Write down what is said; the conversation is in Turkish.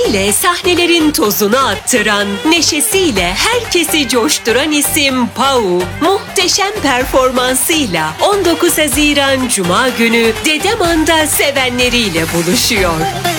Sesiyle sahnelerin tozunu attıran, neşesiyle herkesi coşturan isim Pau, muhteşem performansıyla 19 Haziran Cuma günü Dedeman'da sevenleriyle buluşuyor.